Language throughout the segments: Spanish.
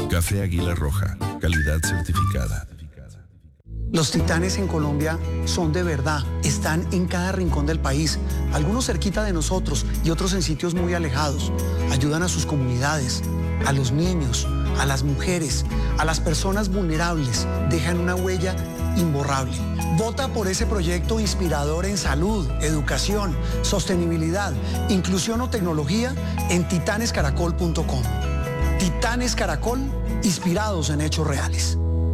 Café Águila Roja, calidad certificada. Los Titanes en Colombia son de verdad, están en cada rincón del país, algunos cerquita de nosotros y otros en sitios muy alejados. Ayudan a sus comunidades, a los niños, a las mujeres, a las personas vulnerables, dejan una huella imborrable. Vota por ese proyecto inspirador en salud, educación, sostenibilidad, inclusión o tecnología en titanescaracol.com. Titanes Caracol, inspirados en hechos reales.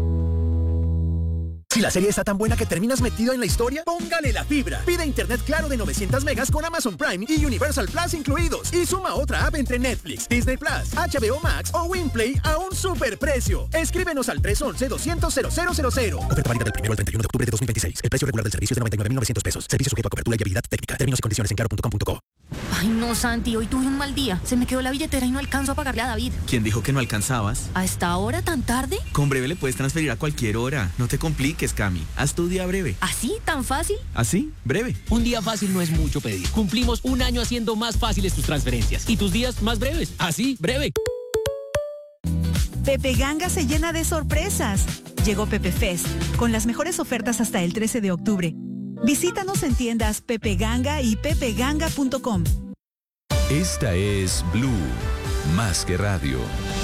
Si la serie está tan buena que terminas metido en la historia, póngale la fibra. Pide internet claro de 900 megas con Amazon Prime y Universal Plus incluidos. Y suma otra app entre Netflix, Disney Plus, HBO Max o Winplay a un superprecio. Escríbenos al 311-200-0000. Oferta válida del 1 al 31 de octubre de 2026. El precio regular del servicio es de 99.900 pesos. Servicio sujeto a cobertura y habilidad técnica. Términos y condiciones en claro.com.co. Ay, no, Santi, hoy tuve un mal día. Se me quedó la billetera y no alcanzo a pagarle a David. ¿Quién dijo que no alcanzabas? ¿A esta hora tan tarde? Con Breve le puedes transferir a cualquier hora. No te compliques, Cami. Haz tu día breve. ¿Así? ¿Tan fácil? ¿Así? Breve. Un día fácil no es mucho pedir. Cumplimos un año haciendo más fáciles tus transferencias y tus días más breves. Así, breve. Pepe Ganga se llena de sorpresas. Llegó Pepe Fest, con las mejores ofertas hasta el 13 de octubre. Visítanos en tiendas Pepe Ganga y pepeganga.com. Esta es Blue, más que radio.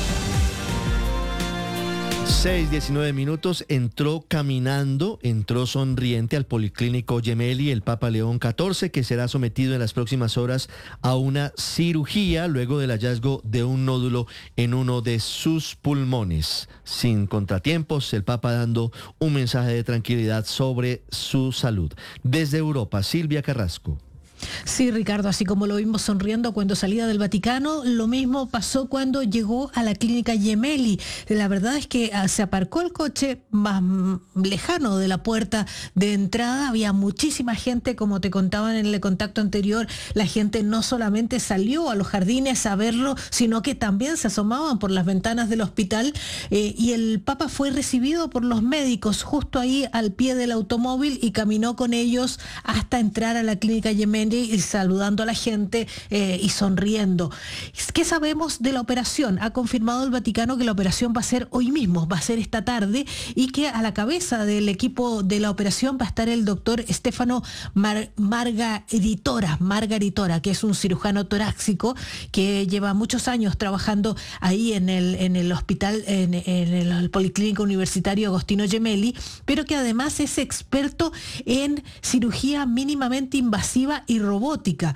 6:19 minutos, entró caminando, entró sonriente al Policlínico Gemelli el Papa León XIV, que será sometido en las próximas horas a una cirugía luego del hallazgo de un nódulo en uno de sus pulmones. Sin contratiempos, el Papa dando un mensaje de tranquilidad sobre su salud. Desde Europa, Silvia Carrasco. Sí, Ricardo, así como lo vimos sonriendo cuando salía del Vaticano, lo mismo pasó cuando llegó a la clínica Gemelli. La verdad es que se aparcó el coche más lejano de la puerta de entrada. Había muchísima gente, como te contaban en el contacto anterior. La gente no solamente salió a los jardines a verlo, sino que también se asomaban por las ventanas del hospital. Y el Papa fue recibido por los médicos justo ahí al pie del automóvil y caminó con ellos hasta entrar a la clínica Gemelli, y saludando a la gente y sonriendo. ¿Qué sabemos de la operación? Ha confirmado el Vaticano que la operación va a ser hoy mismo, va a ser esta tarde, y que a la cabeza del equipo de la operación va a estar el doctor Stefano Margaritora, que es un cirujano torácico que lleva muchos años trabajando ahí en el hospital, en el Policlínico Universitario Agostino Gemelli, pero que además es experto en cirugía mínimamente invasiva y robótica,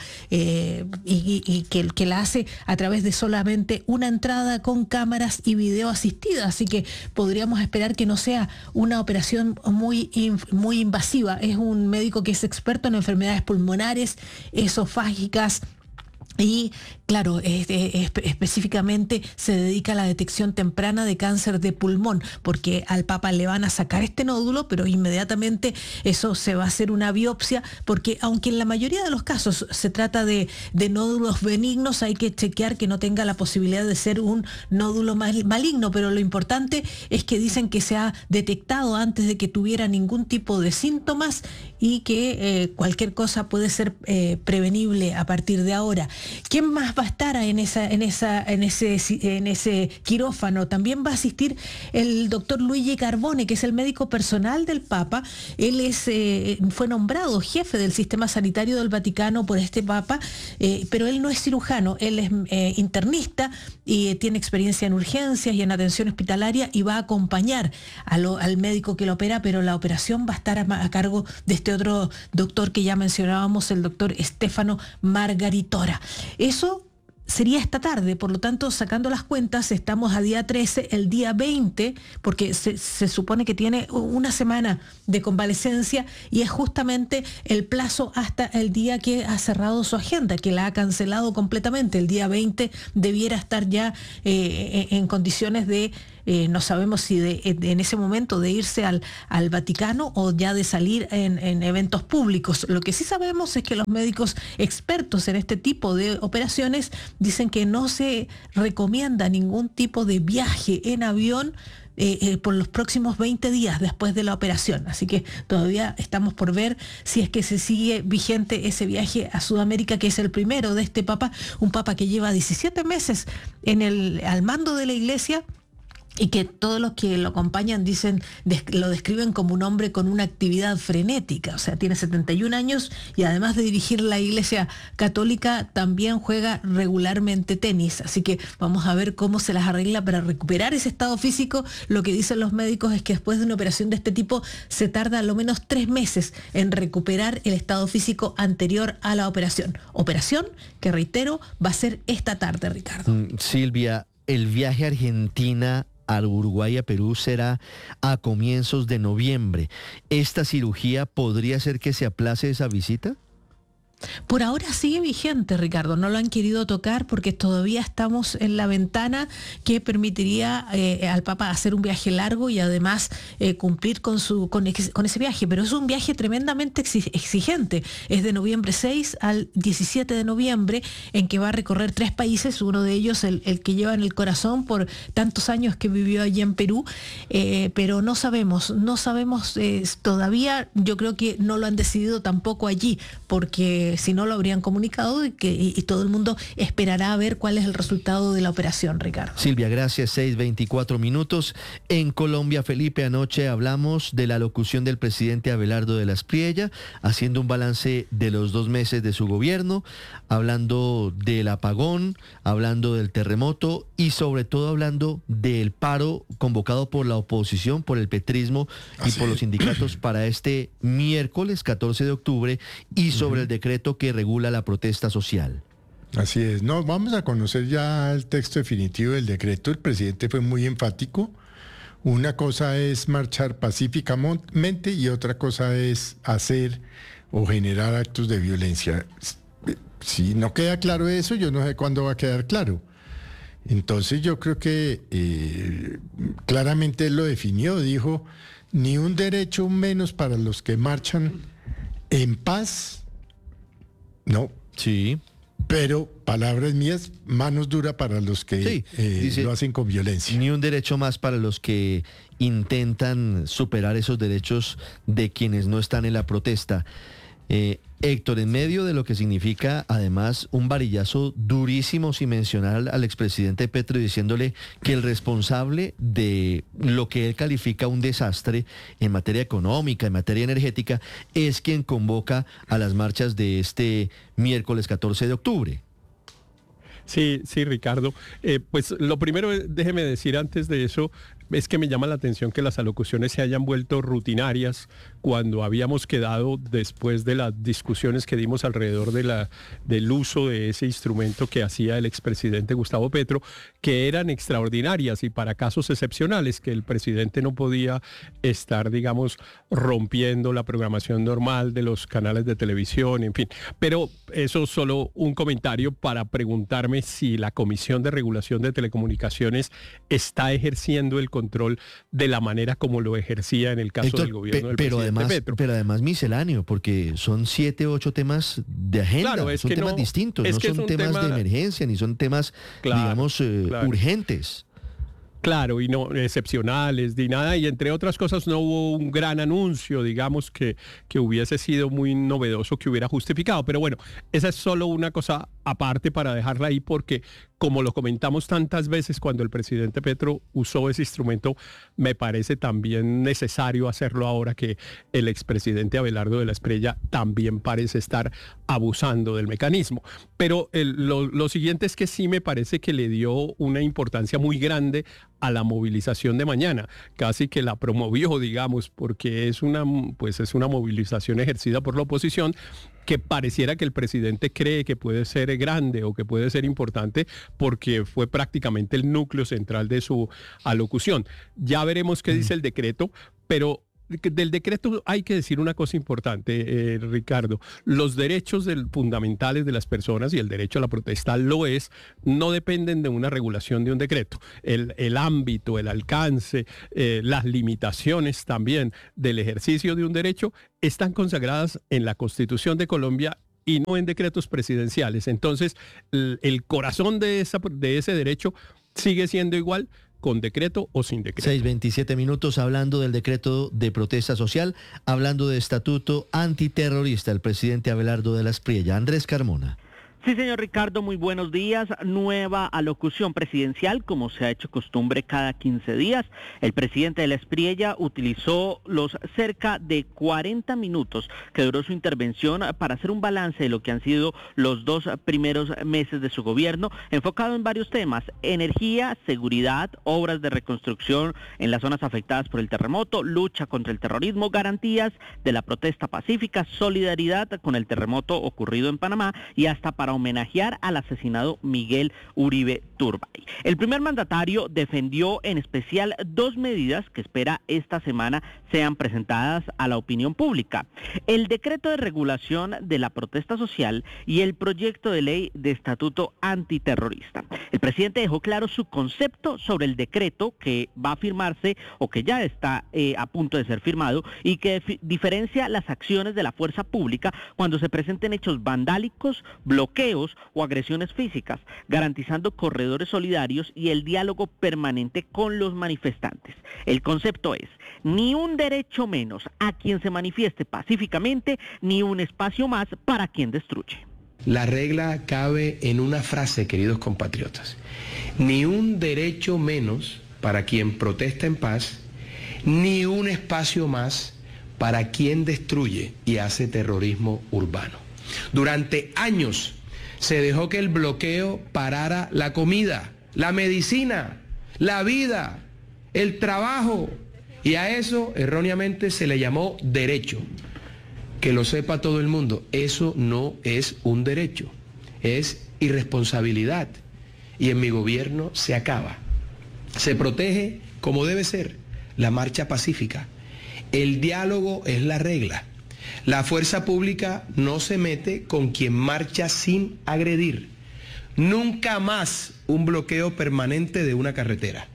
y que la hace a través de solamente una entrada con cámaras y video asistida, así que podríamos esperar que no sea una operación muy invasiva. Es un médico que es experto en enfermedades pulmonares, esofágicas, y claro, específicamente se dedica a la detección temprana de cáncer de pulmón, porque al Papa le van a sacar este nódulo, pero inmediatamente eso se va a hacer una biopsia, porque aunque en la mayoría de los casos se trata de nódulos benignos, hay que chequear que no tenga la posibilidad de ser un nódulo maligno, pero lo importante es que dicen que se ha detectado antes de que tuviera ningún tipo de síntomas y que cualquier cosa puede ser prevenible a partir de ahora. ¿Quién más va a estar en ese quirófano? También va a asistir el doctor Luigi Carbone, que es el médico personal del Papa. Él fue nombrado jefe del sistema sanitario del Vaticano por este Papa, pero él no es cirujano, él es internista y tiene experiencia en urgencias y en atención hospitalaria, y va a acompañar al médico que lo opera, pero la operación va a estar a cargo de este otro doctor que ya mencionábamos, el doctor Stefano Margaritora. Eso sería esta tarde, por lo tanto, sacando las cuentas, estamos a día 13, el día 20, porque se supone que tiene una semana de convalecencia, y es justamente el plazo hasta el día que ha cerrado su agenda, que la ha cancelado completamente. El día 20 debiera estar ya en condiciones de, no sabemos si en ese momento de irse al Vaticano o ya de salir en eventos públicos. Lo que sí sabemos es que los médicos expertos en este tipo de operaciones dicen que no se recomienda ningún tipo de viaje en avión por los próximos 20 días después de la operación. Así que todavía estamos por ver si es que se sigue vigente ese viaje a Sudamérica, que es el primero de este Papa, un Papa que lleva 17 meses al mando de la Iglesia, y que todos los que lo acompañan lo describen como un hombre con una actividad frenética. O sea, tiene 71 años y además de dirigir la Iglesia Católica, también juega regularmente tenis. Así que vamos a ver cómo se las arregla para recuperar ese estado físico. Lo que dicen los médicos es que después de una operación de este tipo se tarda al menos 3 meses en recuperar el estado físico anterior a la operación. Operación que, reitero, va a ser esta tarde, Ricardo. Silvia, el viaje a Argentina, al Uruguay y a Perú será a comienzos de noviembre. ¿Esta cirugía podría hacer que se aplace esa visita? Por ahora sigue vigente, Ricardo. No lo han querido tocar porque todavía estamos en la ventana que permitiría al Papa hacer un viaje largo y además cumplir con ese viaje. Pero es un viaje tremendamente exigente. Es de noviembre 6 al 17 de noviembre, en que va a recorrer 3 países, uno de ellos el que lleva en el corazón por tantos años que vivió allí en Perú. Pero no sabemos todavía. Yo creo que no lo han decidido tampoco allí, porque si no lo habrían comunicado y todo el mundo esperará a ver cuál es el resultado de la operación, Ricardo. Silvia, gracias. 6:24 minutos. En Colombia, Felipe, anoche hablamos de la locución del presidente Abelardo de la Espriella, haciendo un balance de los 2 meses de su gobierno, hablando del apagón, hablando del terremoto y sobre todo hablando del paro convocado por la oposición, por el petrismo y por los sindicatos para este miércoles 14 de octubre y sobre el decreto que regula la protesta social. Así es. No, vamos a conocer ya el texto definitivo del decreto. El presidente fue muy enfático. Una cosa es marchar pacíficamente y otra cosa es hacer o generar actos de violencia. Si no queda claro eso, yo no sé cuándo va a quedar claro. Entonces yo creo que claramente él lo definió. Dijo, ni un derecho menos para los que marchan en paz. No. Sí. Pero, palabras mías, manos duras para los que dice, lo hacen con violencia. Ni un derecho más para los que intentan superar esos derechos de quienes no están en la protesta. Héctor, en medio de lo que significa además un varillazo durísimo, sin mencionar al expresidente Petro, diciéndole que el responsable de lo que él califica un desastre en materia económica, en materia energética, es quien convoca a las marchas de este miércoles 14 de octubre. Sí, Ricardo. Pues lo primero, déjeme decir antes de eso, es que me llama la atención que las alocuciones se hayan vuelto rutinarias cuando habíamos quedado, después de las discusiones que dimos alrededor del uso de ese instrumento que hacía el expresidente Gustavo Petro, que eran extraordinarias y para casos excepcionales, que el presidente no podía estar, digamos, rompiendo la programación normal de los canales de televisión, en fin. Pero eso es solo un comentario para preguntarme si la Comisión de Regulación de Telecomunicaciones está ejerciendo el control de la manera como lo ejercía en el caso Héctor, del gobierno del presidente Petro. Pero además misceláneo, porque son 7 u 8 temas de agenda, claro, son temas distintos, no son temas de emergencia, ni son temas, digamos, urgentes. Claro, y no excepcionales, ni nada, y entre otras cosas no hubo un gran anuncio, digamos, que hubiese sido muy novedoso, que hubiera justificado. Pero bueno, esa es solo una cosa aparte para dejarla ahí, porque como lo comentamos tantas veces cuando el presidente Petro usó ese instrumento, me parece también necesario hacerlo ahora que el expresidente Abelardo de la Espriella también parece estar abusando del mecanismo. Pero lo siguiente es que sí me parece que le dio una importancia muy grande a la movilización de mañana, casi que la promovió, digamos, porque es una movilización ejercida por la oposición, que pareciera que el presidente cree que puede ser grande o que puede ser importante porque fue prácticamente el núcleo central de su alocución. Ya veremos qué dice el decreto, pero del decreto hay que decir una cosa importante, Ricardo. Los derechos fundamentales de las personas, y el derecho a la protesta lo es, no dependen de una regulación de un decreto. El ámbito, el alcance, las limitaciones también del ejercicio de un derecho están consagradas en la Constitución de Colombia y no en decretos presidenciales. Entonces, el corazón de ese derecho sigue siendo igual, con decreto o sin decreto. 6:27 minutos, hablando del decreto de protesta social, hablando de estatuto antiterrorista, el presidente Abelardo de la Espriella. Andrés Carmona. Sí, señor Ricardo, muy buenos días. Nueva alocución presidencial, como se ha hecho costumbre cada 15 días. El presidente de la Espriella utilizó los cerca de 40 minutos que duró su intervención para hacer un balance de lo que han sido los 2 primeros meses de su gobierno, enfocado en varios temas: energía, seguridad, obras de reconstrucción en las zonas afectadas por el terremoto, lucha contra el terrorismo, garantías de la protesta pacífica, solidaridad con el terremoto ocurrido en Panamá y hasta para homenajear al asesinado Miguel Uribe Turbay. El primer mandatario defendió en especial 2 medidas que espera esta semana sean presentadas a la opinión pública: el decreto de regulación de la protesta social y el proyecto de ley de estatuto antiterrorista. El presidente dejó claro su concepto sobre el decreto que va a firmarse o que ya está a punto de ser firmado y que diferencia las acciones de la fuerza pública cuando se presenten hechos vandálicos, bloqueos o agresiones físicas, garantizando corredores solidarios y el diálogo permanente con los manifestantes. El concepto es: ni un derecho menos a quien se manifieste pacíficamente, ni un espacio más para quien destruye. La regla cabe en una frase, queridos compatriotas: ni un derecho menos para quien protesta en paz, ni un espacio más para quien destruye y hace terrorismo urbano. Durante años se dejó que el bloqueo parara la comida, la medicina, la vida, el trabajo, y a eso erróneamente se le llamó derecho. Que lo sepa todo el mundo, eso no es un derecho, es irresponsabilidad, y en mi gobierno se acaba. Se protege, como debe ser, la marcha pacífica. El diálogo es la regla. La fuerza pública no se mete con quien marcha sin agredir. Nunca más un bloqueo permanente de una carretera.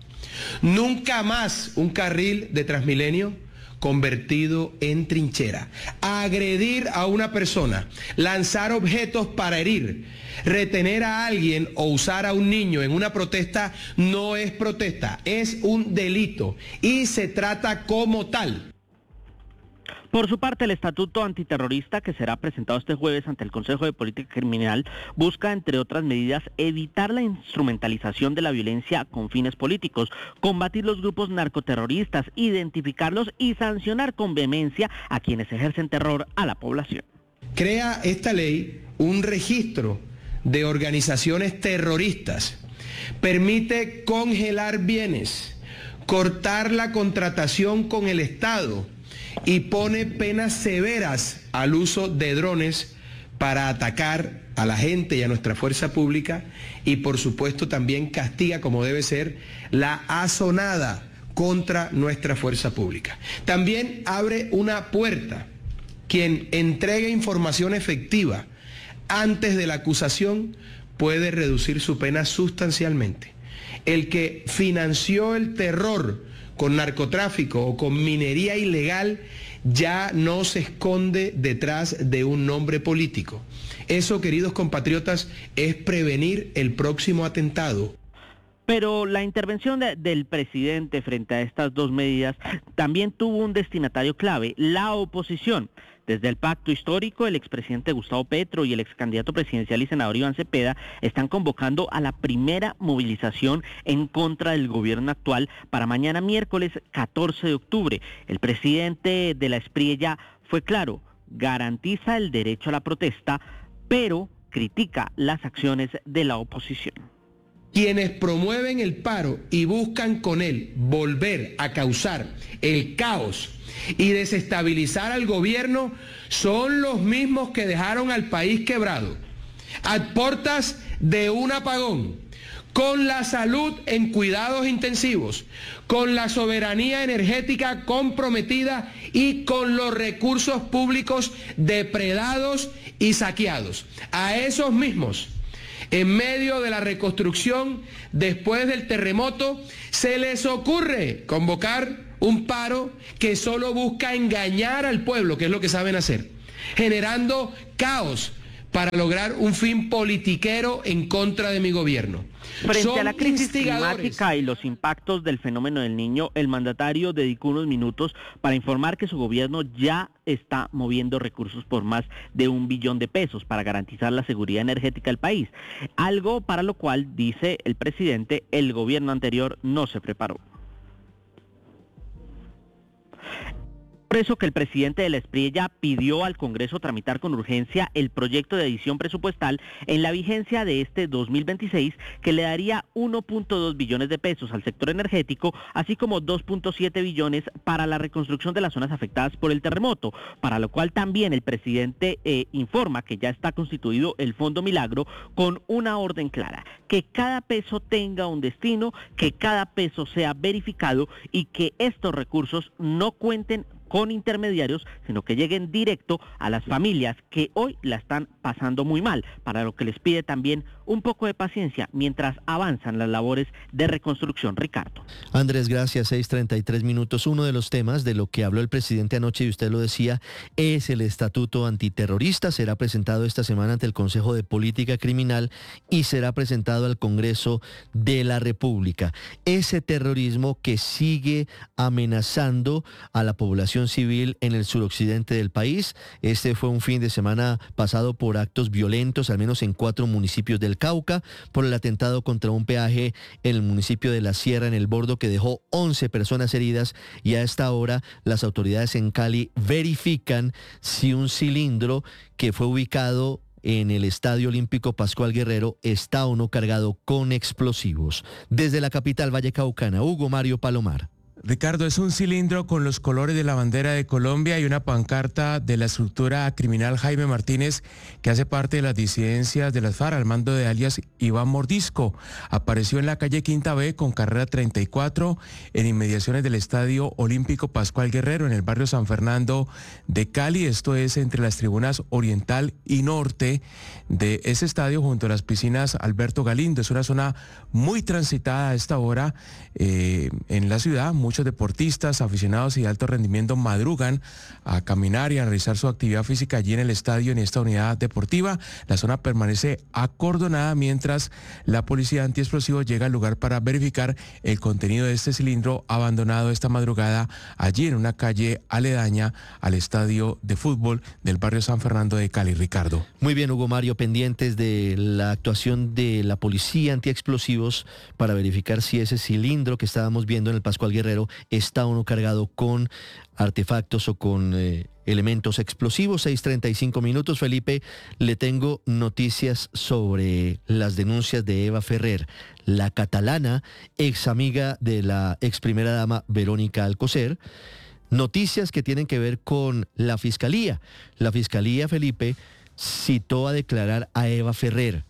Nunca más un carril de Transmilenio convertido en trinchera. Agredir a una persona, lanzar objetos para herir, retener a alguien o usar a un niño en una protesta no es protesta, es un delito y se trata como tal. Por su parte, el estatuto antiterrorista, que será presentado este jueves ante el Consejo de Política Criminal, busca, entre otras medidas, evitar la instrumentalización de la violencia con fines políticos, combatir los grupos narcoterroristas, identificarlos y sancionar con vehemencia a quienes ejercen terror a la población. Crea esta ley un registro de organizaciones terroristas, permite congelar bienes, cortar la contratación con el Estado y pone penas severas al uso de drones para atacar a la gente y a nuestra fuerza pública, y por supuesto también castiga, como debe ser, la asonada contra nuestra fuerza pública. También abre una puerta: quien entregue información efectiva antes de la acusación puede reducir su pena sustancialmente. El que financió el terror con narcotráfico o con minería ilegal ya no se esconde detrás de un nombre político. Eso, queridos compatriotas, es prevenir el próximo atentado. Pero la intervención del presidente frente a estas 2 medidas también tuvo un destinatario clave: la oposición. Desde el pacto histórico, el expresidente Gustavo Petro y el excandidato presidencial y senador Iván Cepeda están convocando a la primera movilización en contra del gobierno actual para mañana miércoles 14 de octubre. El presidente de la Espriella fue claro: garantiza el derecho a la protesta, pero critica las acciones de la oposición. Quienes promueven el paro y buscan con él volver a causar el caos y desestabilizar al gobierno son los mismos que dejaron al país quebrado, a puertas de un apagón, con la salud en cuidados intensivos, con la soberanía energética comprometida y con los recursos públicos depredados y saqueados. A esos mismos, en medio de la reconstrucción después del terremoto, se les ocurre convocar un paro que solo busca engañar al pueblo, que es lo que saben hacer, generando caos para lograr un fin politiquero en contra de mi gobierno. Frente a la crisis climática y los impactos del fenómeno del Niño, el mandatario dedicó unos minutos para informar que su gobierno ya está moviendo recursos por más de $1 billón para garantizar la seguridad energética del país, algo para lo cual, dice el presidente, el gobierno anterior no se preparó. Por eso que el presidente de la Espriella pidió al Congreso tramitar con urgencia el proyecto de adición presupuestal en la vigencia de este 2026 que le daría 1.2 billones de pesos al sector energético, así como 2.7 billones para la reconstrucción de las zonas afectadas por el terremoto, para lo cual también el presidente informa que ya está constituido el Fondo Milagro con una orden clara, que cada peso tenga un destino, que cada peso sea verificado y que estos recursos no cuenten con intermediarios, sino que lleguen directo a las familias que hoy la están pasando muy mal, para lo que les pide también un poco de paciencia mientras avanzan las labores de reconstrucción. Ricardo. Andrés, gracias. 6:33. Uno de los temas de lo que habló el presidente anoche, y usted lo decía, es el estatuto antiterrorista. Será presentado esta semana ante el Consejo de Política Criminal y será presentado al Congreso de la República. Ese terrorismo que sigue amenazando a la población civil en el suroccidente del país. Este fue un fin de semana pasado por actos violentos, al menos en 4 municipios del Cauca, por el atentado contra un peaje en el municipio de La Sierra, en El Bordo, que dejó 11 personas heridas, y a esta hora las autoridades en Cali verifican si un cilindro que fue ubicado en el Estadio Olímpico Pascual Guerrero está o no cargado con explosivos. Desde la capital vallecaucana, Hugo Mario Palomar. Ricardo, es un cilindro con los colores de la bandera de Colombia y una pancarta de la estructura criminal Jaime Martínez, que hace parte de las disidencias de las FARC al mando de alias Iván Mordisco. Apareció en la calle Quinta B con carrera 34 en inmediaciones del Estadio Olímpico Pascual Guerrero en el barrio San Fernando de Cali. Esto es entre las tribunas oriental y norte de ese estadio junto a las piscinas Alberto Galindo. Es una zona muy transitada a esta hora en la ciudad. Muchos deportistas, aficionados y de alto rendimiento madrugan a caminar y a realizar su actividad física allí en el estadio, en esta unidad deportiva. La zona permanece acordonada mientras la policía antiexplosivos llega al lugar para verificar el contenido de este cilindro abandonado esta madrugada allí en una calle aledaña al estadio de fútbol del barrio San Fernando de Cali. Ricardo. Muy bien, Hugo Mario, pendientes de la actuación de la policía antiexplosivos para verificar si ese cilindro que estábamos viendo en el Pascual Guerrero está o no cargado con artefactos o con elementos explosivos. 6:35. Felipe, le tengo noticias sobre las denuncias de Eva Ferrer, la catalana, ex amiga de la ex primera dama Verónica Alcocer. Noticias que tienen que ver con la Fiscalía. La Fiscalía, Felipe, citó a declarar a Eva Ferrer.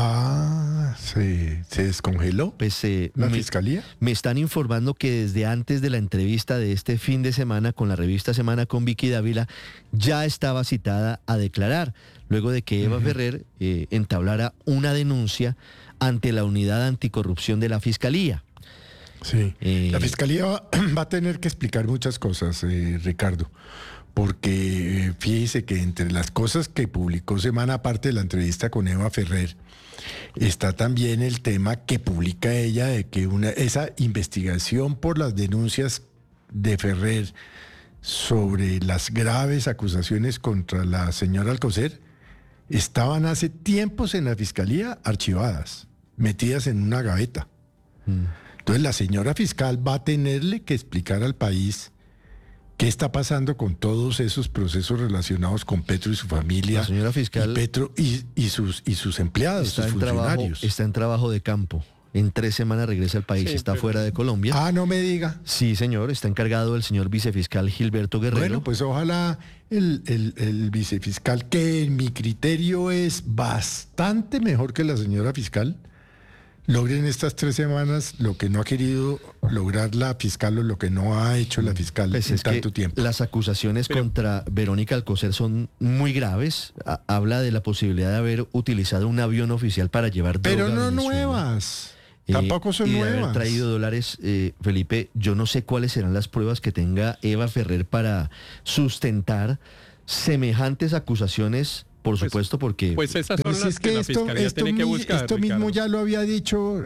¿Se descongeló la Fiscalía? Me están informando que desde antes de la entrevista de este fin de semana con la revista Semana con Vicky Dávila, ya estaba citada a declarar, luego de que Eva Ferrer entablara una denuncia ante la Unidad Anticorrupción de la Fiscalía. Sí, la Fiscalía va a tener que explicar muchas cosas, Ricardo. Porque fíjese que entre las cosas que publicó Semana, aparte de la entrevista con Eva Ferrer, está también el tema que publica ella de que esa investigación por las denuncias de Ferrer sobre las graves acusaciones contra la señora Alcocer estaban hace tiempos en la Fiscalía archivadas, metidas en una gaveta. Entonces la señora fiscal va a tenerle que explicar al país qué está pasando con todos esos procesos relacionados con Petro y su familia. La señora fiscal y Petro y sus empleados, sus funcionarios. Está en trabajo de campo. En 3 semanas regresa al país, está fuera de Colombia. No me diga. Sí, señor, está encargado el señor vicefiscal Gilberto Guerrero. Bueno, pues ojalá el vicefiscal, que en mi criterio es bastante mejor que la señora fiscal, logre en estas 3 semanas lo que no ha querido lograr la fiscal o lo que no ha hecho la fiscal en tanto tiempo. Las acusaciones contra Verónica Alcocer son muy graves. Habla de la posibilidad de haber utilizado un avión oficial para llevar droga. Pero no nuevas. Tampoco son nuevas. De haber traído dólares, Felipe, yo no sé cuáles serán las pruebas que tenga Eva Ferrer para sustentar semejantes acusaciones por supuesto, porque... Pues esas son las que la Fiscalía tiene que buscar, esto mismo ya lo había dicho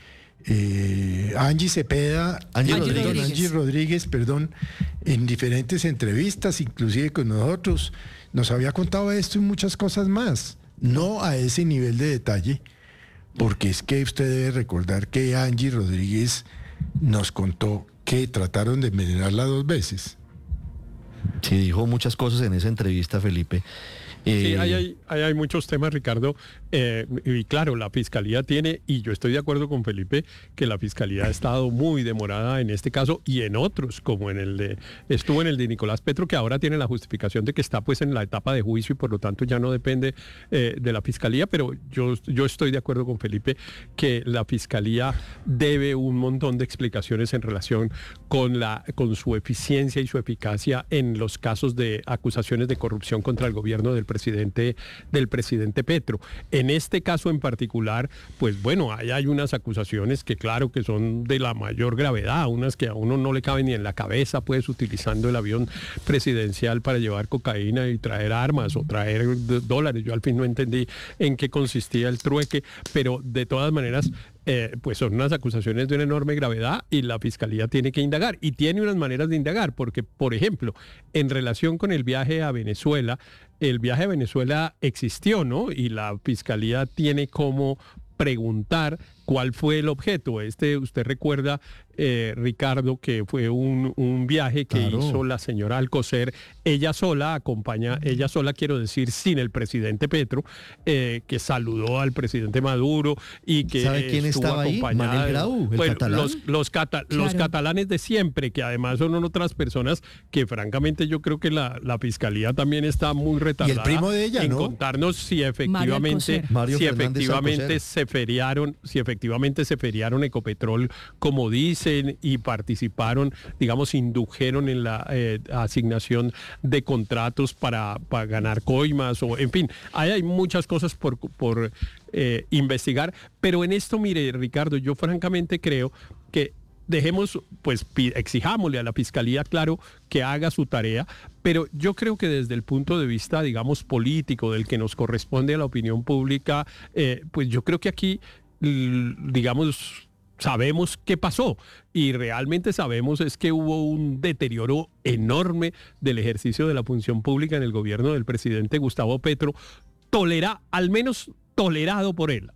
Angie Rodríguez, en diferentes entrevistas, inclusive con nosotros, nos había contado esto y muchas cosas más, no a ese nivel de detalle, porque es que usted debe recordar que Angie Rodríguez nos contó que trataron de envenenarla 2 veces. Sí, dijo muchas cosas en esa entrevista, Felipe. Sí, hay muchos temas, Ricardo, y claro, la Fiscalía tiene, y yo estoy de acuerdo con Felipe, que la Fiscalía ha estado muy demorada en este caso y en otros, como estuvo en el de Nicolás Petro, que ahora tiene la justificación de que está pues en la etapa de juicio y por lo tanto ya no depende de la Fiscalía, pero yo estoy de acuerdo con Felipe que la Fiscalía debe un montón de explicaciones en relación con su eficiencia y su eficacia en los casos de acusaciones de corrupción contra el gobierno del presidente Petro. En este caso en particular, pues bueno, hay unas acusaciones que claro que son de la mayor gravedad, unas que a uno no le caben ni en la cabeza, pues utilizando el avión presidencial para llevar cocaína y traer armas o traer dólares. Yo al fin no entendí en qué consistía el trueque, pero de todas maneras pues son unas acusaciones de una enorme gravedad y la Fiscalía tiene que indagar y tiene unas maneras de indagar porque, por ejemplo, en relación con el viaje a Venezuela existió, ¿no? Y la Fiscalía tiene como preguntar cuál fue el objeto. Usted recuerda, Ricardo, que fue un viaje que hizo la señora Alcocer, ella sola, quiero decir, sin el presidente Petro, que saludó al presidente Maduro y que ¿sabe quién estaba ahí? Manuel Grau, el catalán. Los catalanes de siempre, que además son otras personas que francamente yo creo que la Fiscalía también está muy retardada. Y el primo de ella, en ¿no? contarnos si efectivamente se feriaron Ecopetrol como dicen y participaron, digamos, indujeron en la asignación de contratos para ganar coimas o en fin, hay muchas cosas por investigar, pero en esto, mire, Ricardo, yo francamente creo que exijámosle a la Fiscalía, claro, que haga su tarea, pero yo creo que desde el punto de vista, digamos, político, del que nos corresponde a la opinión pública, pues yo creo que aquí, digamos, sabemos qué pasó y realmente sabemos es que hubo un deterioro enorme del ejercicio de la función pública en el gobierno del presidente Gustavo Petro, al menos tolerado por él,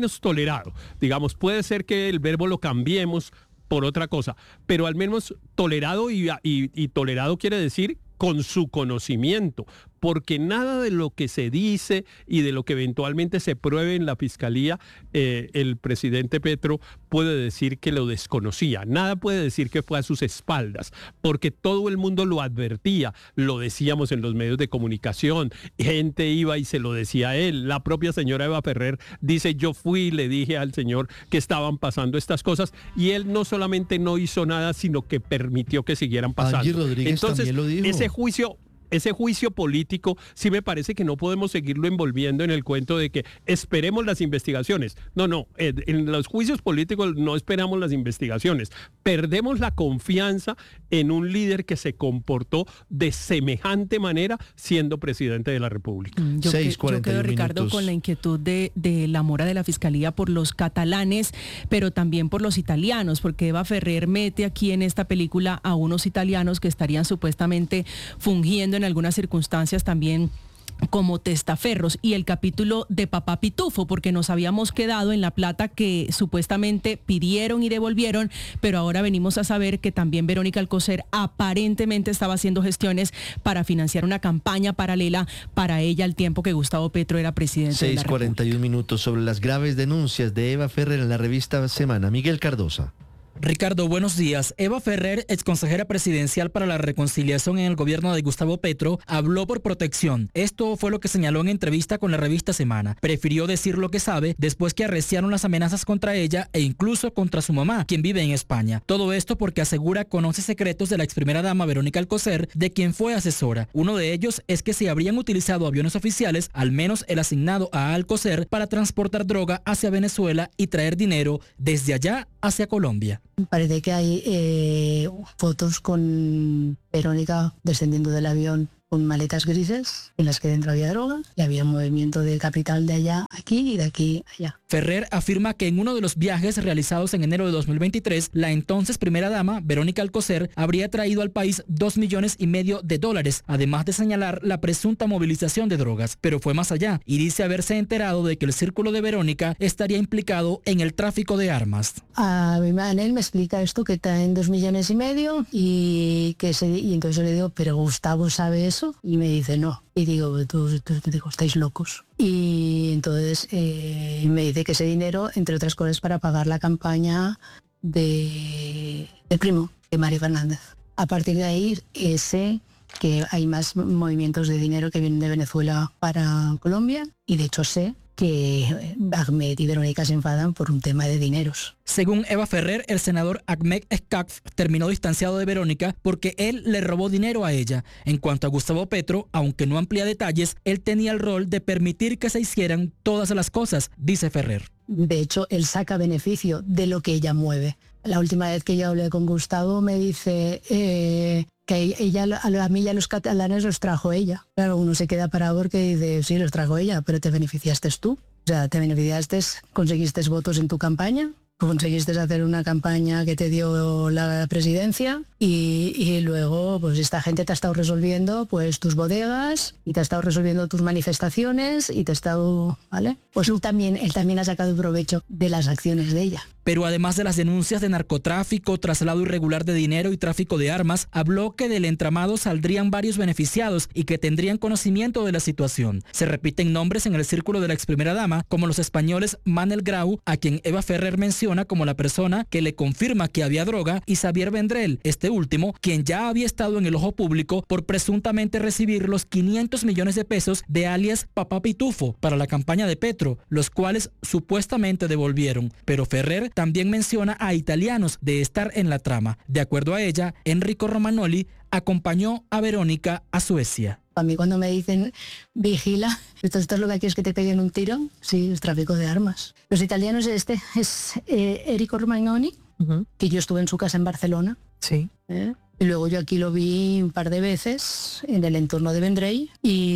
digamos, puede ser que el verbo lo cambiemos por otra cosa, pero al menos tolerado y tolerado quiere decir con su conocimiento, porque nada de lo que se dice y de lo que eventualmente se pruebe en la Fiscalía, el presidente Petro puede decir que lo desconocía, nada puede decir que fue a sus espaldas, porque todo el mundo lo advertía, lo decíamos en los medios de comunicación, gente iba y se lo decía a él, la propia señora Eva Ferrer dice, yo fui y le dije al señor que estaban pasando estas cosas, y él no solamente no hizo nada, sino que permitió que siguieran pasando. Angie Rodríguez entonces, también lo dijo. Ese juicio político sí me parece que no podemos seguirlo envolviendo en el cuento de que esperemos las investigaciones. No, en los juicios políticos no esperamos las investigaciones. Perdemos la confianza en un líder que se comportó de semejante manera siendo presidente de la República. Yo quedo, Ricardo, con la inquietud de la mora de la Fiscalía por los catalanes, pero también por los italianos, porque Eva Ferrer mete aquí en esta película a unos italianos que estarían supuestamente fungiendo en algunas circunstancias también como testaferros, y el capítulo de Papá Pitufo, porque nos habíamos quedado en la plata que supuestamente pidieron y devolvieron, pero ahora venimos a saber que también Verónica Alcocer aparentemente estaba haciendo gestiones para financiar una campaña paralela para ella al tiempo que Gustavo Petro era presidente de la República. 6:41 minutos sobre las graves denuncias de Eva Ferrer en la revista Semana. Miguel Cardosa. Ricardo, buenos días. Eva Ferrer, exconsejera presidencial para la reconciliación en el gobierno de Gustavo Petro, habló por protección. Esto fue lo que señaló en entrevista con la revista Semana. Prefirió decir lo que sabe después que arreciaron las amenazas contra ella e incluso contra su mamá, quien vive en España. Todo esto porque asegura conoce secretos de la ex primera dama Verónica Alcocer, de quien fue asesora. Uno de ellos es que se habrían utilizado aviones oficiales, al menos el asignado a Alcocer, para transportar droga hacia Venezuela y traer dinero desde allá hacia Colombia. Parece que hay fotos con Verónica descendiendo del avión con maletas grises en las que dentro había droga y había un movimiento de capital de allá aquí y de aquí allá. Ferrer afirma que en uno de los viajes realizados en enero de 2023, la entonces primera dama, Verónica Alcocer, habría traído al país $2,5 millones de dólares, además de señalar la presunta movilización de drogas. Pero fue más allá y dice haberse enterado de que el círculo de Verónica estaría implicado en el tráfico de armas. A mi Manel me explica esto que traen $2,5 millones y entonces yo le digo, pero Gustavo sabe eso, y me dice no. Y digo, digo, estáis locos. Y entonces me dice que ese dinero, entre otras cosas, para pagar la campaña del primo, de Mario Fernández. A partir de ahí sé que hay más movimientos de dinero que vienen de Venezuela para Colombia, y de hecho sé que Ahmed y Verónica se enfadan por un tema de dineros. Según Eva Ferrer, el senador Ahmed Escaf terminó distanciado de Verónica porque él le robó dinero a ella. En cuanto a Gustavo Petro, aunque no amplía detalles, él tenía el rol de permitir que se hicieran todas las cosas, dice Ferrer. De hecho, él saca beneficio de lo que ella mueve. La última vez que yo hablé con Gustavo me dice que ella, a mí y a los catalanes los trajo ella. Claro, uno se queda parado porque dice, sí, los trajo ella, pero te beneficiaste tú. O sea, te beneficiaste, conseguiste votos en tu campaña, conseguiste hacer una campaña que te dio la presidencia y luego pues esta gente te ha estado resolviendo pues tus bodegas y te ha estado resolviendo tus manifestaciones y te ha estado, ¿vale? Pues él también ha sacado provecho de las acciones de ella. Pero además de las denuncias de narcotráfico, traslado irregular de dinero y tráfico de armas, habló que del entramado saldrían varios beneficiados y que tendrían conocimiento de la situación. Se repiten nombres en el círculo de la ex primera dama, como los españoles Manel Grau, a quien Eva Ferrer menciona como la persona que le confirma que había droga, y Xavier Vendrell, este último, quien ya había estado en el ojo público por presuntamente recibir los 500 millones de pesos de alias Papá Pitufo para la campaña de Petro, los cuales supuestamente devolvieron. Pero Ferrer también menciona a italianos de estar en la trama. De acuerdo a ella, Enrico Romagnoli acompañó a Verónica a Suecia. A mí cuando me dicen, vigila, esto es lo que quieres que te peguen un tiro, sí, es tráfico de armas. Los italianos, es Enrico Romagnoli, que yo estuve en su casa en Barcelona. Sí. Y luego yo aquí lo vi un par de veces en el entorno de Vendrell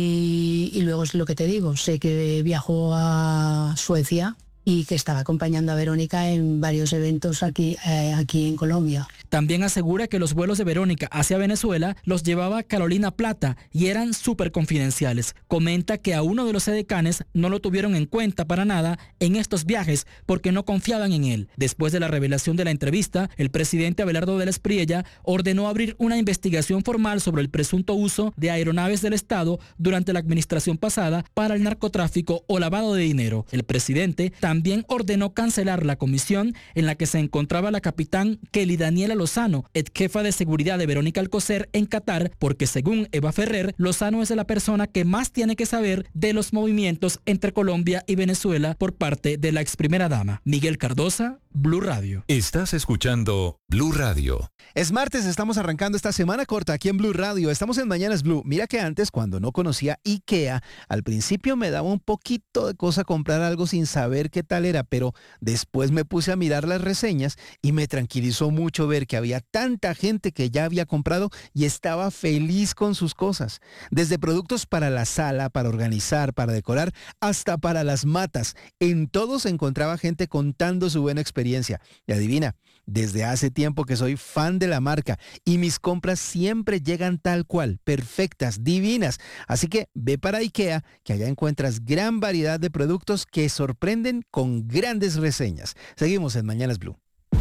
y luego es lo que te digo, sé que viajó a Suecia y que estaba acompañando a Verónica en varios eventos aquí en Colombia. También asegura que los vuelos de Verónica hacia Venezuela los llevaba Carolina Plata y eran súper confidenciales. Comenta que a uno de los edecanes no lo tuvieron en cuenta para nada en estos viajes porque no confiaban en él. Después de la revelación de la entrevista, el presidente Abelardo de la Espriella ordenó abrir una investigación formal sobre el presunto uso de aeronaves del Estado durante la administración pasada para el narcotráfico o lavado de dinero. El presidente también ordenó cancelar la comisión en la que se encontraba la capitán Kelly Daniela Lozano, ex jefa de seguridad de Verónica Alcocer en Qatar, porque según Eva Ferrer, Lozano es la persona que más tiene que saber de los movimientos entre Colombia y Venezuela por parte de la ex primera dama. Miguel Cardosa, Blue Radio. Estás escuchando Blue Radio. Es martes, estamos arrancando esta semana corta aquí en Blue Radio. Estamos en Mañanas Blue. Mira que antes, cuando no conocía IKEA, al principio me daba un poquito de cosa comprar algo sin saber qué tal era, pero después me puse a mirar las reseñas y me tranquilizó mucho ver que había tanta gente que ya había comprado y estaba feliz con sus cosas. Desde productos para la sala, para organizar, para decorar, hasta para las matas. En todo se encontraba gente contando su buena experiencia. Y adivina, desde hace tiempo que soy fan de la marca y mis compras siempre llegan tal cual, perfectas, divinas. Así que ve para IKEA, que allá encuentras gran variedad de productos que sorprenden con grandes reseñas. Seguimos en Mañanas Blue.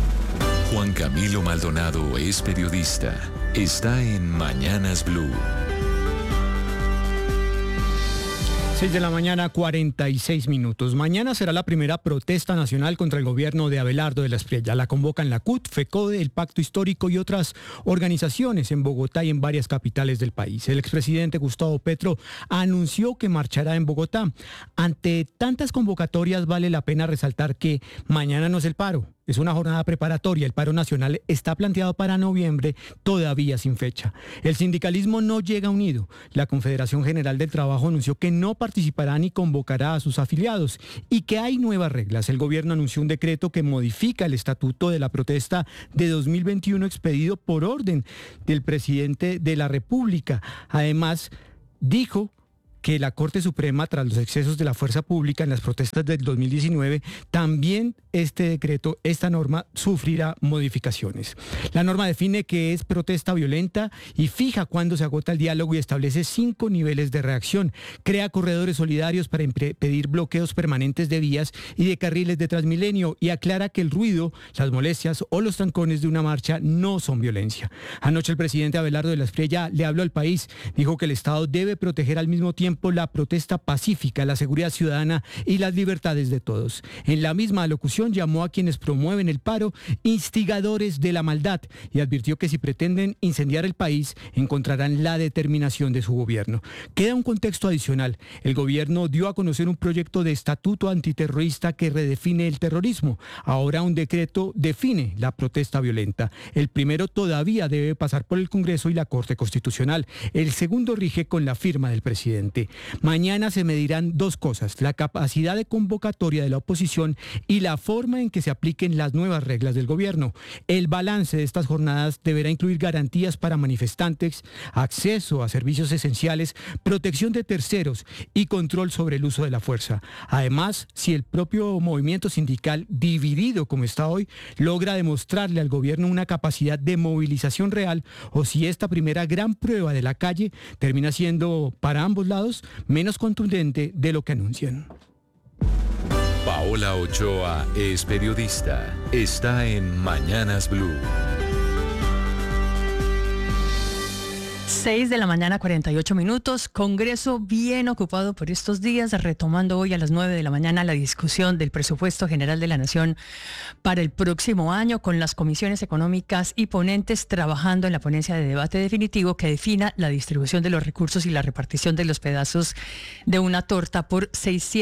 Juan Camilo Maldonado es periodista. Está en Mañanas Blue. 6 de la mañana, 46 minutos. Mañana será la primera protesta nacional contra el gobierno de Abelardo de la Espriella. La convocan la CUT, FECODE, el Pacto Histórico y otras organizaciones en Bogotá y en varias capitales del país. El expresidente Gustavo Petro anunció que marchará en Bogotá. Ante tantas convocatorias vale la pena resaltar que mañana no es el paro. es una jornada preparatoria. El paro nacional está planteado para noviembre, todavía sin fecha. El sindicalismo no llega unido. La Confederación General del Trabajo anunció que no participará ni convocará a sus afiliados y que hay nuevas reglas. El gobierno anunció un decreto que modifica el estatuto de la protesta de 2021 expedido por orden del presidente de la República. Además, dijo que la Corte Suprema, tras los excesos de la fuerza pública en las protestas del 2019, también este decreto, esta norma, sufrirá modificaciones. La norma define que es protesta violenta y fija cuándo se agota el diálogo y establece 5 niveles de reacción. Crea corredores solidarios para impedir bloqueos permanentes de vías y de carriles de Transmilenio y aclara que el ruido, las molestias o los trancones de una marcha no son violencia. Anoche el presidente Abelardo de la Espriella le habló al país, dijo que el Estado debe proteger al mismo tiempo la protesta pacífica, la seguridad ciudadana y las libertades de todos. En la misma alocución llamó a quienes promueven el paro instigadores de la maldad y advirtió que si pretenden incendiar el país encontrarán la determinación de su gobierno. Queda un contexto adicional. El gobierno dio a conocer un proyecto de estatuto antiterrorista que redefine el terrorismo. Ahora un decreto define la protesta violenta. El primero todavía debe pasar por el Congreso y la Corte Constitucional. El segundo rige con la firma del presidente. Mañana se medirán 2 cosas: la capacidad de convocatoria de la oposición y la forma en que se apliquen las nuevas reglas del gobierno. El balance de estas jornadas deberá incluir garantías para manifestantes, acceso a servicios esenciales, protección de terceros y control sobre el uso de la fuerza. Además, si el propio movimiento sindical, dividido como está hoy, logra demostrarle al gobierno una capacidad de movilización real, o si esta primera gran prueba de la calle termina siendo para ambos lados menos contundente de lo que anuncian. Paola Ochoa es periodista. Está en Mañanas Blue. 6 de la mañana, 48 minutos. Congreso bien ocupado por estos días, retomando hoy a las 9 de la mañana la discusión del presupuesto general de la Nación para el próximo año, con las comisiones económicas y ponentes trabajando en la ponencia de debate definitivo que defina la distribución de los recursos y la repartición de los pedazos de una torta por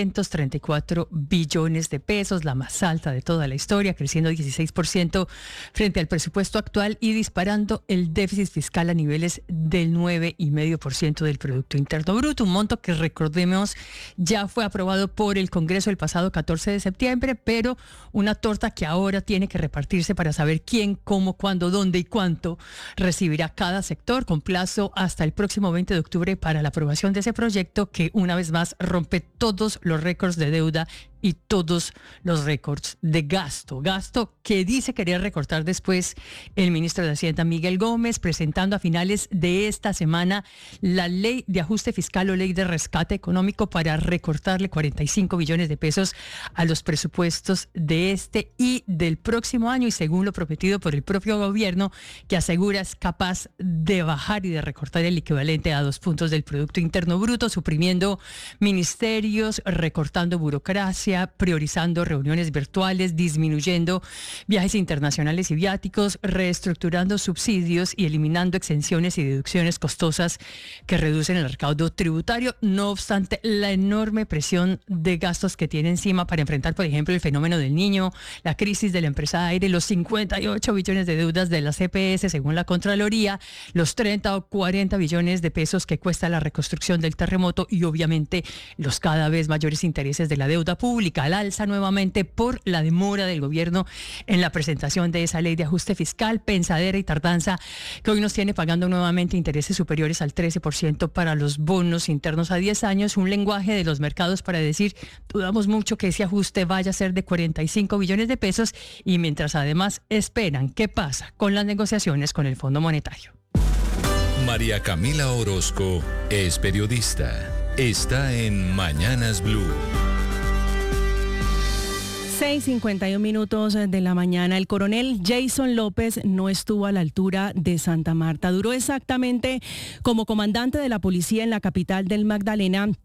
634 billones de pesos, la más alta de toda la historia, creciendo 16% frente al presupuesto actual y disparando el déficit fiscal a niveles del 9,5% del Producto Interno Bruto, un monto que, recordemos, ya fue aprobado por el Congreso el pasado 14 de septiembre, pero una torta que ahora tiene que repartirse para saber quién, cómo, cuándo, dónde y cuánto recibirá cada sector, con plazo hasta el próximo 20 de octubre para la aprobación de ese proyecto que, una vez más, rompe todos los récords de deuda y todos los récords de gasto que dice querer recortar después el ministro de Hacienda Miguel Gómez, presentando a finales de esta semana la ley de ajuste fiscal o ley de rescate económico para recortarle 45 billones de pesos a los presupuestos de este y del próximo año, y según lo prometido por el propio gobierno, que asegura es capaz de bajar y de recortar el equivalente a 2 puntos del Producto Interno Bruto, suprimiendo ministerios, recortando burocracia, priorizando reuniones virtuales, disminuyendo viajes internacionales y viáticos, reestructurando subsidios y eliminando exenciones y deducciones costosas que reducen el recaudo tributario. No obstante, la enorme presión de gastos que tiene encima para enfrentar, por ejemplo, el fenómeno del Niño, la crisis de la empresa aire, los 58 billones de deudas de la CPS según la Contraloría, los 30 o 40 billones de pesos que cuesta la reconstrucción del terremoto y obviamente los cada vez mayores intereses de la deuda pública al alza nuevamente por la demora del gobierno en la presentación de esa ley de ajuste fiscal, pensadera y tardanza que hoy nos tiene pagando nuevamente intereses superiores al 13% para los bonos internos a 10 años, un lenguaje de los mercados para decir dudamos mucho que ese ajuste vaya a ser de 45 billones de pesos, y mientras además esperan qué pasa con las negociaciones con el Fondo Monetario. María Camila Orozco es periodista. Está en Mañanas Blue. 6:51 minutos de la mañana. El coronel Jason López no estuvo a la altura de Santa Marta. Duró exactamente como comandante de la policía en la capital del Magdalena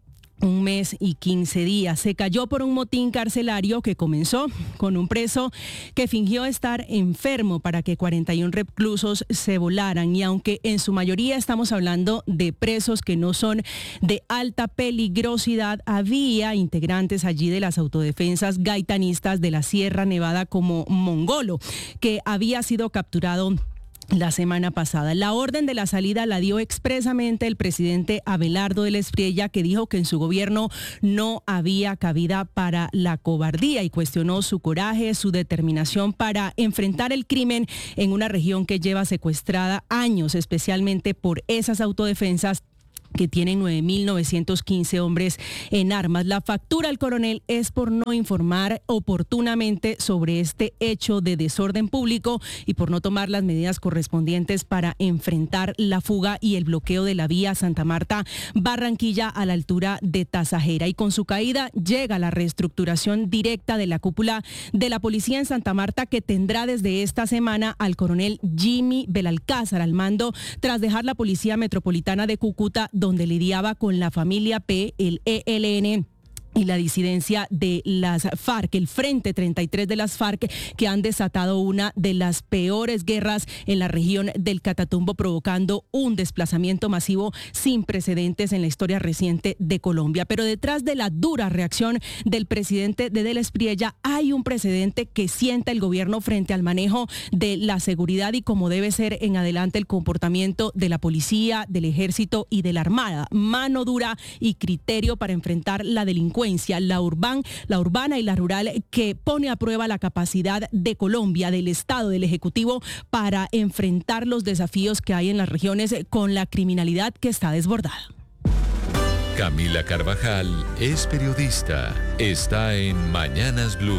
1 mes y 15 días. Se cayó por un motín carcelario que comenzó con un preso que fingió estar enfermo para que 41 reclusos se volaran. Y aunque en su mayoría estamos hablando de presos que no son de alta peligrosidad, había integrantes allí de las autodefensas gaitanistas de la Sierra Nevada como Mongolo, que había sido capturado la semana pasada. La orden de la salida la dio expresamente el presidente Abelardo del Espriella, que dijo que en su gobierno no había cabida para la cobardía y cuestionó su coraje, su determinación para enfrentar el crimen en una región que lleva secuestrada años, especialmente por esas autodefensas que tienen 9.915 hombres en armas. La factura al coronel es por no informar oportunamente sobre este hecho de desorden público y por no tomar las medidas correspondientes para enfrentar la fuga y el bloqueo de la vía Santa Marta-Barranquilla a la altura de Tasajera. Y con su caída llega la reestructuración directa de la cúpula de la policía en Santa Marta, que tendrá desde esta semana al coronel Jimmy Belalcázar al mando tras dejar la Policía Metropolitana de Cúcuta, donde lidiaba con la familia P, el ELN y la disidencia de las FARC, el Frente 33 de las FARC, que han desatado una de las peores guerras en la región del Catatumbo, provocando un desplazamiento masivo sin precedentes en la historia reciente de Colombia. Pero detrás de la dura reacción del presidente del Espriella hay un precedente que sienta el gobierno frente al manejo de la seguridad y como debe ser en adelante el comportamiento de la policía, del ejército y de la armada. Mano dura y criterio para enfrentar la delincuencia, la urbana y la rural, que pone a prueba la capacidad de Colombia, del Estado, del Ejecutivo, para enfrentar los desafíos que hay en las regiones con la criminalidad que está desbordada. Camila Carvajal es periodista. Está en Mañanas Blue.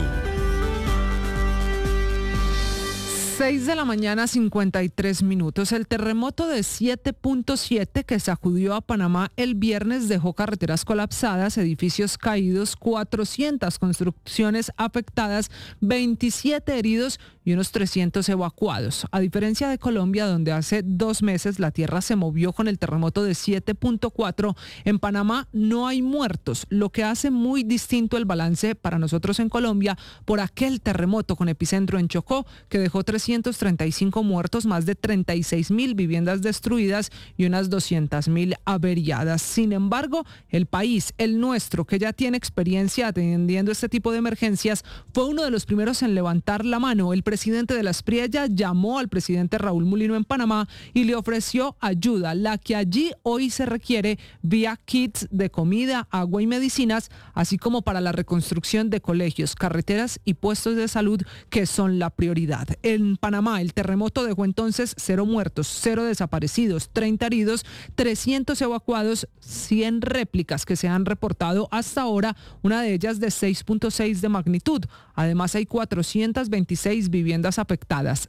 6 de la mañana, 53 minutos. El terremoto de 7.7 que sacudió a Panamá el viernes dejó carreteras colapsadas, edificios caídos, 400 construcciones afectadas, 27 heridos y unos 300 evacuados. A diferencia de Colombia, donde hace 2 meses la tierra se movió con el terremoto de 7.4, en Panamá no hay muertos, lo que hace muy distinto el balance para nosotros en Colombia por aquel terremoto con epicentro en Chocó, que dejó 335 muertos, más de 36.000 viviendas destruidas y unas 200.000 averiadas. Sin embargo, el país, el nuestro, que ya tiene experiencia atendiendo este tipo de emergencias, fue uno de los primeros en levantar la mano. El presidente de la Espriella llamó al presidente Raúl Mulino en Panamá y le ofreció ayuda, la que allí hoy se requiere vía kits de comida, agua y medicinas, así como para la reconstrucción de colegios, carreteras y puestos de salud, que son la prioridad. En Panamá, el terremoto dejó entonces 0 muertos, 0 desaparecidos, 30 heridos, 300 evacuados, 100 réplicas que se han reportado hasta ahora, una de ellas de 6.6 de magnitud. Además, hay 426 viviendas afectadas,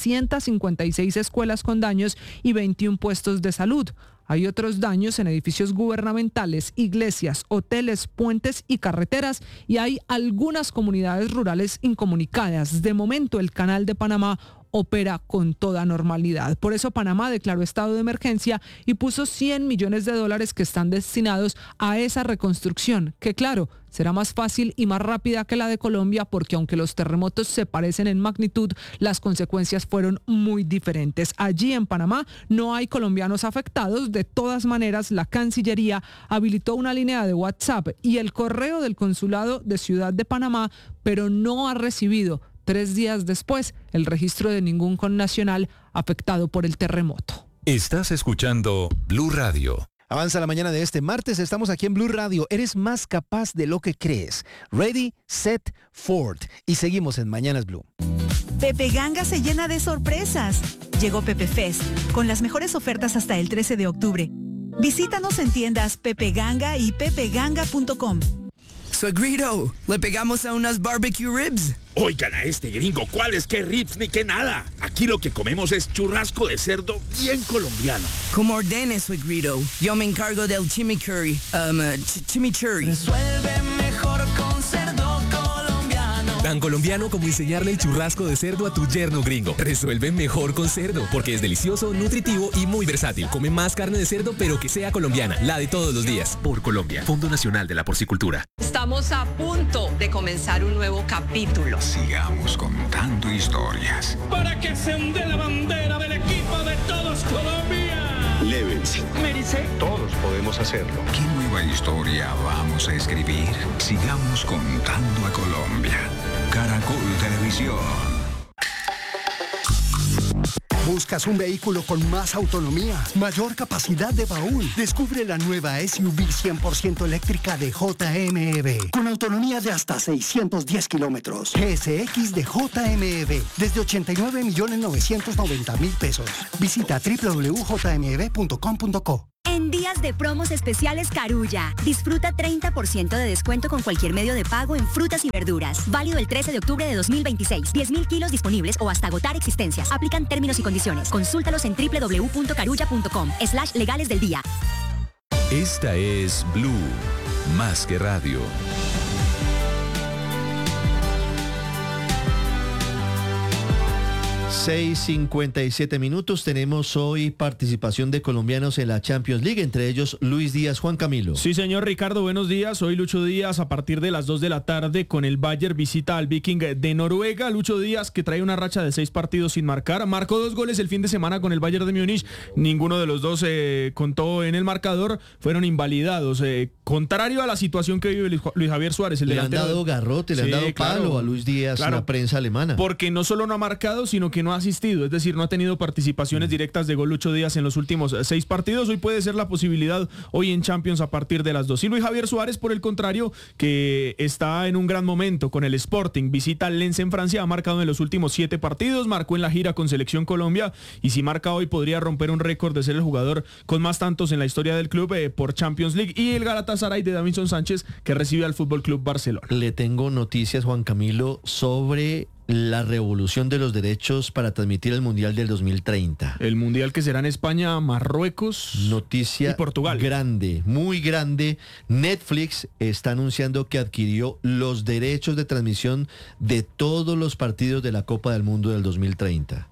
656 escuelas con daños y 21 puestos de salud. Hay otros daños en edificios gubernamentales, iglesias, hoteles, puentes y carreteras, y hay algunas comunidades rurales incomunicadas. De momento, el Canal de Panamá opera con toda normalidad. Por eso Panamá declaró estado de emergencia y puso $100 millones que están destinados a esa reconstrucción, que claro, será más fácil y más rápida que la de Colombia, porque aunque los terremotos se parecen en magnitud, las consecuencias fueron muy diferentes. Allí en Panamá no hay colombianos afectados. De todas maneras, la Cancillería habilitó una línea de WhatsApp y el correo del Consulado de Ciudad de Panamá, pero no ha recibido 3 días después el registro de ningún connacional afectado por el terremoto. Estás escuchando Blue Radio. Avanza la mañana de este martes, estamos aquí en Blue Radio. Eres más capaz de lo que crees. Ready, set, forward. Y seguimos en Mañanas Blue. Pepe Ganga se llena de sorpresas. Llegó Pepe Fest, con las mejores ofertas hasta el 13 de octubre. Visítanos en tiendas Pepe Ganga y pepeganga.com. Suegrito, ¿le pegamos a unas barbecue ribs? Oigan a este gringo, ¿cuáles qué ribs ni qué nada? Aquí lo que comemos es churrasco de cerdo bien colombiano. Como ordene, suegrito. Yo me encargo del chimichurri. Chimichurri. Resuelve mejor con cerdo colombiano. Tan colombiano como enseñarle el churrasco de cerdo a tu yerno gringo. Resuelve mejor con cerdo, porque es delicioso, nutritivo y muy versátil. Come más carne de cerdo, pero que sea colombiana, la de todos los días. Por Colombia, Fondo Nacional de la Porcicultura. Estamos a punto de comenzar un nuevo capítulo. Sigamos contando historias. Para que se onde la bandera del equipo de todos Colombia. Levens. Merice. Todos podemos hacerlo. ¿Qué nueva historia vamos a escribir? Sigamos contando a Colombia. Caracol Televisión. ¿Buscas un vehículo con más autonomía, mayor capacidad de baúl? Descubre la nueva SUV 100% eléctrica de JMEV, con autonomía de hasta 610 kilómetros. GSX de JMEV, desde 89.990.000 pesos. Visita www.jmev.com.co. En días de promos especiales Carulla, disfruta 30% de descuento con cualquier medio de pago en frutas y verduras. Válido el 13 de octubre de 2026. 10.000 kilos disponibles o hasta agotar existencias. Aplican términos y condiciones. Consúltalos en www.carulla.com/legales del día. Esta es Blue, más que radio. 6:57 minutos. Tenemos hoy participación de colombianos en la Champions League, entre ellos Luis Díaz, Juan Camilo. Sí, señor Ricardo, buenos días. Hoy Lucho Díaz a partir de las 2 de la tarde con el Bayern visita al Viking de Noruega. Lucho Díaz, que trae una racha de 6 partidos sin marcar, marcó 2 goles el fin de semana con el Bayern de Múnich. Ninguno de los dos contó en el marcador, fueron invalidados. Contrario a la situación que vive Luis Javier Suárez. Le han dado garrote, le han dado palo a Luis Díaz, la prensa alemana. Porque no solo no ha marcado, sino que no ha asistido, es decir, no ha tenido participaciones directas de gol Lucho Díaz en los últimos 6 partidos. Hoy puede ser la posibilidad hoy en Champions a partir de las 2. Y Luis Javier Suárez, por el contrario, que está en un gran momento con el Sporting, visita al Lens en Francia, ha marcado en los últimos 7 partidos, marcó en la gira con Selección Colombia y si marca hoy podría romper un récord de ser el jugador con más tantos en la historia del club por Champions League. Y el Galatasaray de Davinson Sánchez, que recibe al Fútbol Club Barcelona. Le tengo noticias, Juan Camilo, sobre la revolución de los derechos para transmitir el Mundial del 2030. El Mundial que será en España, Marruecos, noticia y Portugal. Grande, muy grande. Netflix está anunciando que adquirió los derechos de transmisión de todos los partidos de la Copa del Mundo del 2030.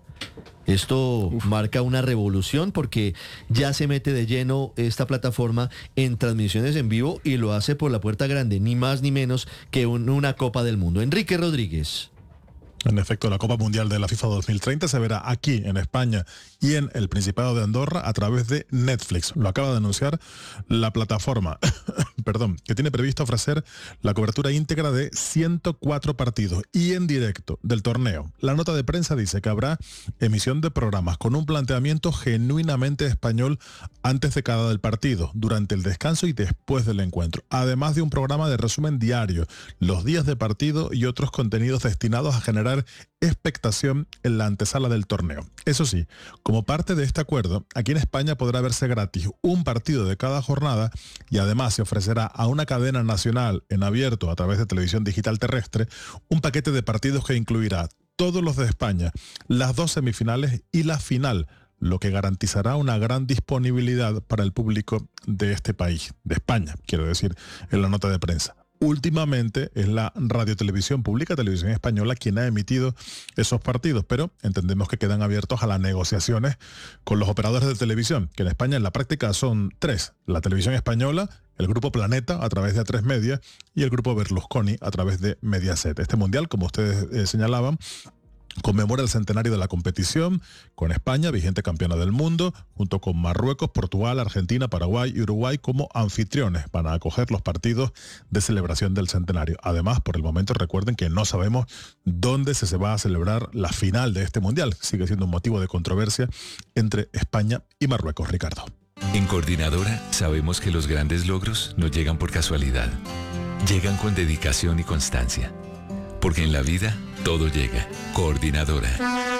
Esto marca una revolución porque ya se mete de lleno esta plataforma en transmisiones en vivo y lo hace por la puerta grande, ni más ni menos que una Copa del Mundo. Enrique Rodríguez. En efecto, la Copa Mundial de la FIFA 2030 se verá aquí en España y en el Principado de Andorra a través de Netflix. Lo acaba de anunciar la plataforma, que tiene previsto ofrecer la cobertura íntegra de 104 partidos y en directo del torneo. La nota de prensa dice que habrá emisión de programas con un planteamiento genuinamente español antes de cada del partido, durante el descanso y después del encuentro, además de un programa de resumen diario, los días de partido y otros contenidos destinados a generar expectación en la antesala del torneo. Eso sí, como parte de este acuerdo, aquí en España podrá verse gratis un partido de cada jornada y además se ofrecerá a una cadena nacional en abierto a través de televisión digital terrestre un paquete de partidos que incluirá todos los de España, las 2 semifinales y la final, lo que garantizará una gran disponibilidad para el público de este país, de España, quiero decir, en la nota de prensa. Últimamente es la Radiotelevisión Pública, Televisión Española, quien ha emitido esos partidos, pero entendemos que quedan abiertos a las negociaciones con los operadores de televisión, que en España en la práctica son 3, la Televisión Española, el Grupo Planeta a través de A3 Media y el Grupo Berlusconi a través de Mediaset. Este mundial, como ustedes señalaban, conmemora el centenario de la competición, con España, vigente campeona del mundo, junto con Marruecos, Portugal, Argentina, Paraguay y Uruguay como anfitriones para acoger los partidos de celebración del centenario. Además, por el momento recuerden que no sabemos dónde se va a celebrar la final de este mundial. Sigue siendo un motivo de controversia entre España y Marruecos, Ricardo. En Coordinadora sabemos que los grandes logros no llegan por casualidad. Llegan con dedicación y constancia. Porque en la vida todo llega. Coordinadora.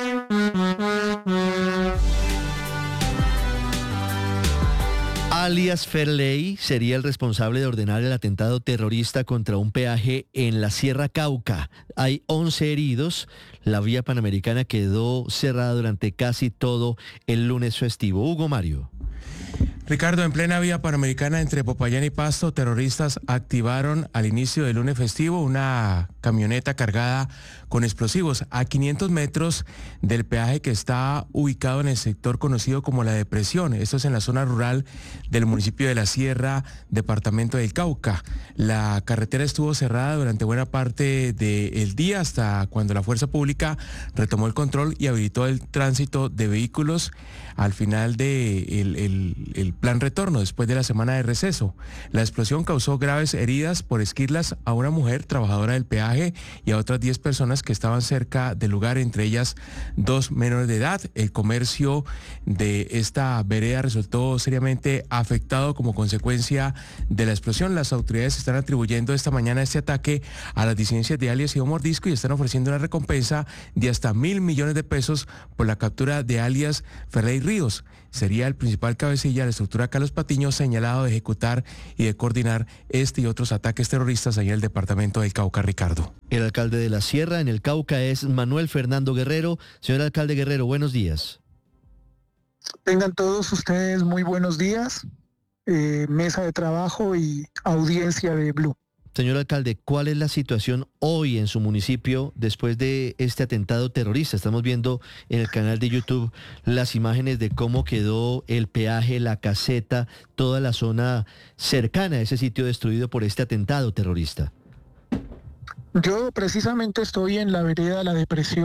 Alias Ferley sería el responsable de ordenar el atentado terrorista contra un peaje en la Sierra Cauca. Hay 11 heridos. La vía panamericana quedó cerrada durante casi todo el lunes festivo. Hugo Mario. Ricardo, en plena vía panamericana entre Popayán y Pasto, terroristas activaron al inicio del lunes festivo una camioneta cargada con explosivos a 500 metros del peaje que está ubicado en el sector conocido como La Depresión. Esto es en la zona rural del municipio de La Sierra, departamento del Cauca. La carretera estuvo cerrada durante buena parte del día hasta cuando la fuerza pública retomó el control y habilitó el tránsito de vehículos al final del plan retorno después de la semana de receso. La explosión causó graves heridas por esquirlas a una mujer trabajadora del peaje y a otras 10 personas que estaban cerca del lugar, entre ellas 2 menores de edad. El comercio de esta vereda resultó seriamente afectado como consecuencia de la explosión. Las autoridades están atribuyendo esta mañana este ataque a las disidencias de alias y mordisco y están ofreciendo una recompensa de hasta 1.000 millones de pesos por la captura de alias Ferley Ríos. Sería el principal cabecilla de la estructura Carlos Patiño, señalado de ejecutar y de coordinar este y otros ataques terroristas allá en el departamento del Cauca, Ricardo. El alcalde de La Sierra en el Cauca es Manuel Fernando Guerrero. Señor alcalde Guerrero, buenos días. Tengan todos ustedes muy buenos días, mesa de trabajo y audiencia de Blue. Señor alcalde, ¿cuál es la situación hoy en su municipio después de este atentado terrorista? Estamos viendo en el canal de YouTube las imágenes de cómo quedó el peaje, la caseta, toda la zona cercana a ese sitio destruido por este atentado terrorista. Yo precisamente estoy en la vereda La Depresión.